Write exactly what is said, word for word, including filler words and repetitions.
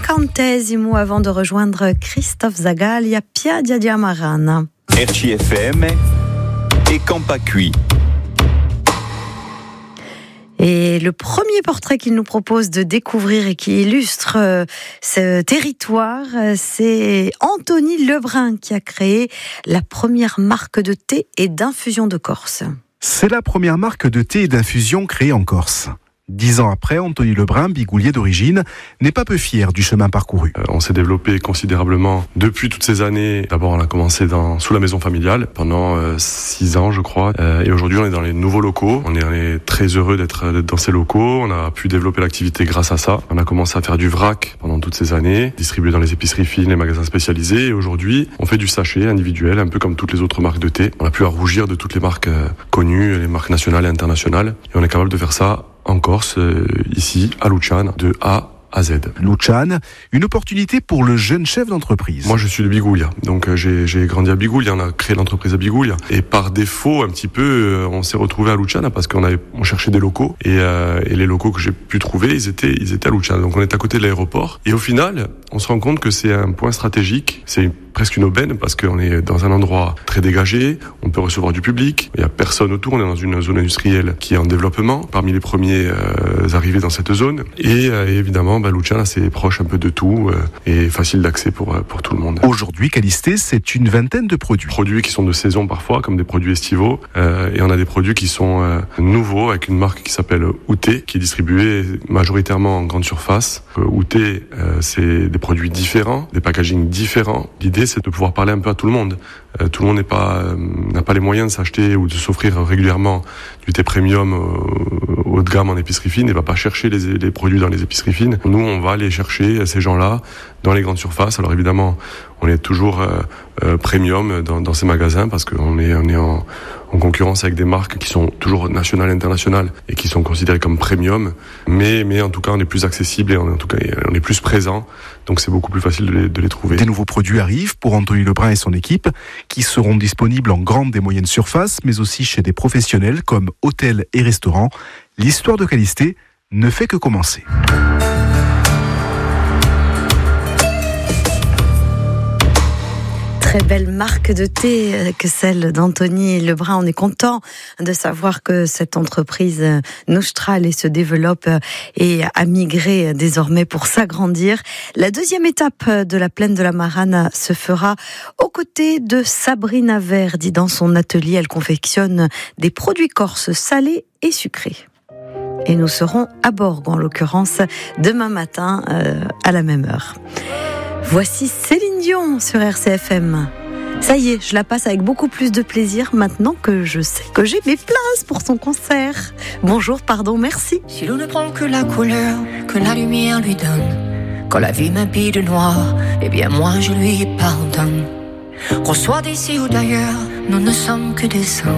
L'incantesimo avant de rejoindre Christophe Zagalia, Pia Diadia Marana. R C F M et Campacui. Et le premier portrait qu'il nous propose de découvrir et qui illustre euh, ce territoire, euh, c'est Anthony Lebrun qui a créé la première marque de thé et d'infusion de Corse. C'est la première marque de thé et d'infusion créée en Corse. Dix ans après, Anthony Lebrun, bigoulier d'origine, n'est pas peu fier du chemin parcouru. Euh, on s'est développé considérablement depuis toutes ces années. D'abord, on a commencé dans, sous la maison familiale pendant euh, six ans, je crois. Euh, et aujourd'hui, on est dans les nouveaux locaux. On est, on est très heureux d'être, d'être dans ces locaux. On a pu développer l'activité grâce à ça. On a commencé à faire du vrac pendant toutes ces années, distribué dans les épiceries fines, les magasins spécialisés. Et aujourd'hui, on fait du sachet individuel, un peu comme toutes les autres marques de thé. On a pu rougir de toutes les marques euh, connues, les marques nationales et internationales. Et on est capable de faire ça en Corse, euh, ici, à Luciane, de A à Z. Luciane, une opportunité pour le jeune chef d'entreprise. Moi, je suis de Bigoulia, donc euh, j'ai, j'ai grandi à Bigoulia, on a créé l'entreprise à Bigoulia. Et par défaut, un petit peu, euh, on s'est retrouvé à Luciane parce qu'on avait, on cherchait des locaux. Et, euh, et les locaux que j'ai pu trouver, ils étaient, ils étaient à Luciane. Donc on est à côté de l'aéroport. Et au final, on se rend compte que c'est un point stratégique. C'est presque une aubaine parce qu'on est dans un endroit très dégagé, on peut recevoir du public, il n'y a personne autour, on est dans une zone industrielle qui est en développement, parmi les premiers euh, arrivés dans cette zone. Et, euh, et évidemment, bah, Luciane, c'est proche un peu de tout euh, et facile d'accès pour, pour tout le monde. Aujourd'hui, Calisté, c'est une vingtaine de produits. Produits qui sont de saison parfois, comme des produits estivaux. Euh, et on a des produits qui sont euh, nouveaux, avec une marque qui s'appelle Outé, qui est distribuée majoritairement en grande surface. Euh, Outé, euh, c'est des produits différents, des packagings différents. L'idée, c'est de pouvoir parler un peu à tout le monde. Euh, tout le monde n'est pas, euh, n'a pas les moyens de s'acheter ou de s'offrir régulièrement du thé premium euh, haut de gamme en épicerie fine et va pas chercher les, les produits dans les épiceries fines. Nous, on va aller chercher ces gens-là dans les grandes surfaces. Alors évidemment, on est toujours euh, euh, premium dans, dans ces magasins parce qu'on est, on est en, en concurrence avec des marques qui sont toujours nationales et internationales et qui sont considérées comme premium. Mais, mais en tout cas, on est plus accessible et on, en tout cas, on est plus présent. Donc c'est beaucoup plus facile de les, de les trouver. Des nouveaux produits arrivent pour Anthony Lebrun et son équipe qui seront disponibles en grande et moyenne surface, mais aussi chez des professionnels comme hôtels et restaurants. L'histoire de Calisté ne fait que commencer. Très belle marque de thé que celle d'Anthony Lebrun. On est content de savoir que cette entreprise nostrale et se développe et a migré désormais pour s'agrandir. La deuxième étape de la plaine de la Marana se fera aux côtés de Sabrina Verdi. Dans son atelier, elle confectionne des produits corses salés et sucrés. Et nous serons à Borgo, en l'occurrence, demain matin euh, à la même heure. Voici Céline Dion sur R C F M. Ça y est, je la passe avec beaucoup plus de plaisir maintenant que je sais que j'ai mes places pour son concert. Bonjour, pardon, merci. Si l'on ne prend que la couleur que la lumière lui donne, quand la vie m'habille de noir, eh bien moi je lui pardonne. Qu'on soit d'ici ou d'ailleurs, nous ne sommes que des saints.